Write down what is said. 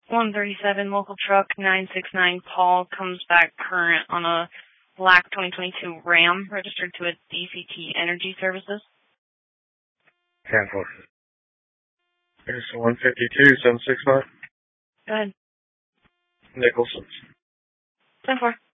137 local truck 969 Paul comes back current on a black 2022 Ram registered to a DCT Energy Services. 10-4. Here's 152, 769. Go ahead. Nicholson. 10-4.